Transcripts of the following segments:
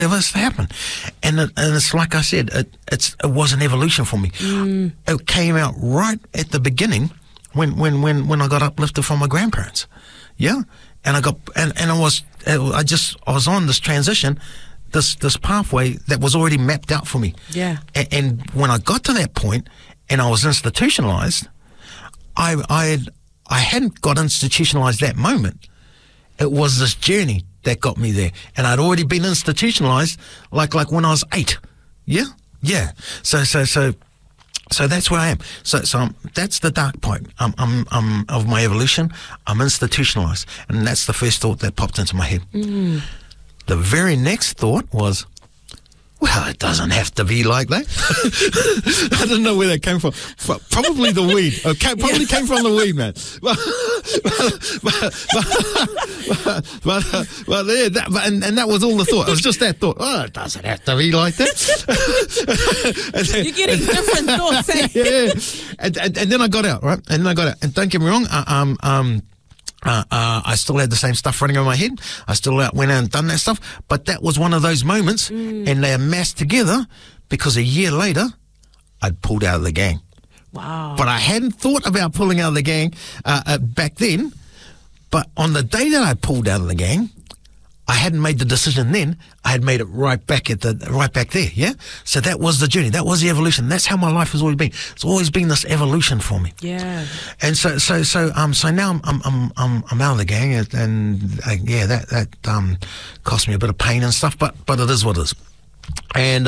this happened? And it's like I said, it was an evolution for me. It came out right at the beginning when I got uplifted from my grandparents. Yeah. And I was on this transition, this pathway that was already mapped out for me. Yeah. And when I got to that point and I was institutionalized, I hadn't got institutionalized that moment. It was this journey that got me there. And I'd already been institutionalized like when I was 8. Yeah? Yeah. So that's where I am. So that's the dark point. I'm of my evolution. I'm institutionalized. And that's the first thought that popped into my head. The very next thought was, well, it doesn't have to be like that. I don't know where that came from. Probably the weed. Probably came from the weed, man. And that was all the thought. It was just that thought. Oh, it doesn't have to be like that. You're getting different thoughts. Yeah. And then I got out, right? And then I got out. And don't get me wrong, I still had the same stuff running in my head. I still went out and done that stuff. But that was one of those moments, and they amassed together because a year later, I'd pulled out of the gang. Wow. But I hadn't thought about pulling out of the gang back then. But on the day that I pulled out of the gang, I hadn't made the decision then. I had made it right back there, yeah? So that was the journey. That was the evolution. That's how my life has always been. It's always been this evolution for me. Yeah. And so now I'm out of the gang, and that cost me a bit of pain and stuff, but it is what it is. And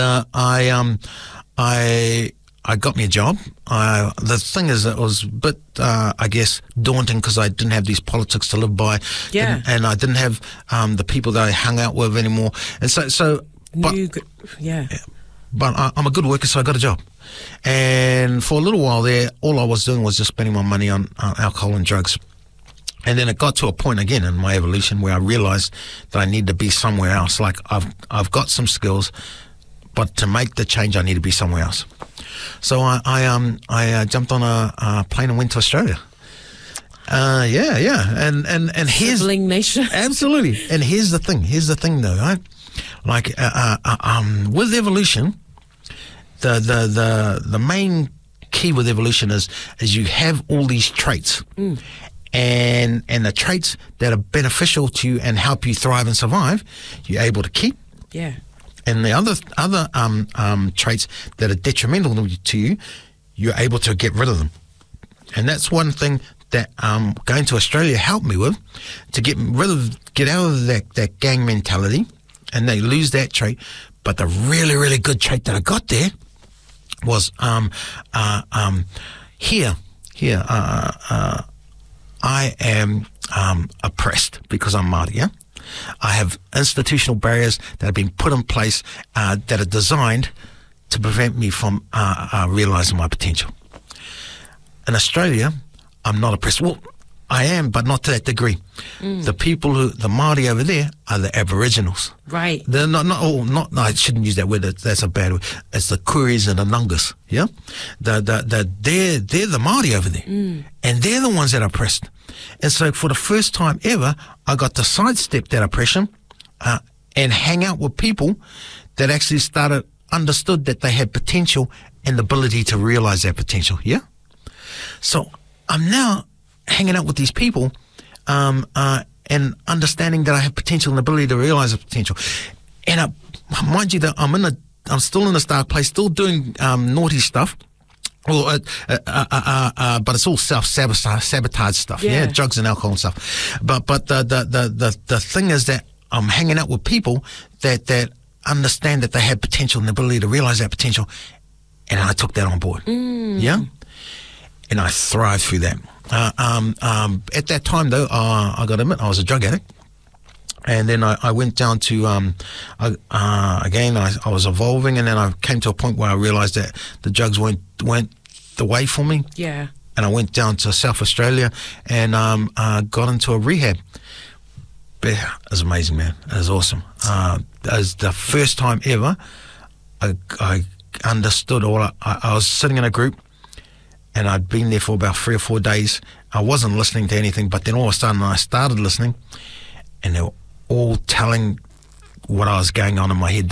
I got me a job. The thing is, it was a bit, I guess, daunting because I didn't have these politics to live by. Yeah. And I didn't have the people that I hung out with anymore. And but I'm a good worker, so I got a job. And for a little while there, all I was doing was just spending my money on alcohol and drugs. And then it got to a point again in my evolution where I realized that I need to be somewhere else. Like I've got some skills, but to make the change, I need to be somewhere else. So I jumped on a plane and went to Australia. And here's Sibling nation. Absolutely. And here's the thing though, right? Like with evolution, the main key with evolution is you have all these traits. And the traits that are beneficial to you and help you thrive and survive, you're able to keep. Yeah. And the other traits that are detrimental to you, you're able to get rid of them. And that's one thing that going to Australia helped me with, to get out of that gang mentality, and they lose that trait. But the really, really good trait that I got there was here. I am oppressed because I'm Māori, yeah? I have institutional barriers that have been put in place that are designed to prevent me from realising my potential. In Australia, I'm not oppressed. Well, I am, but not to that degree. The people the Māori over there are the Aboriginals. Right. They're not, I shouldn't use that word, that's a bad word. It's the Kuris and the Nungas, yeah? They're the Māori over there. And they're the ones that are oppressed. And so for the first time ever, I got to sidestep that oppression and hang out with people that actually understood that they had potential and the ability to realize that potential, yeah? So I'm now hanging out with these people and understanding that I have potential and ability to realize the potential. And mind you that I'm still in this dark place, still doing naughty stuff. Well, but it's all sabotage stuff, yeah, drugs and alcohol and stuff. But the thing is that I'm hanging out with people that understand that they have potential and the ability to realize that potential, and I took that on board, yeah, and I thrived through that. At that time, though, I got to admit, I was a drug addict. And then I went down to, again, I was evolving, and then I came to a point where I realised that the drugs weren't the way for me. Yeah. And I went down to South Australia and got into a rehab. It was amazing, man. It was awesome. It was the first time ever I understood, or I was sitting in a group, and I'd been there for about 3 or 4 days. I wasn't listening to anything, but then all of a sudden I started listening, and they were all telling what I was going on in my head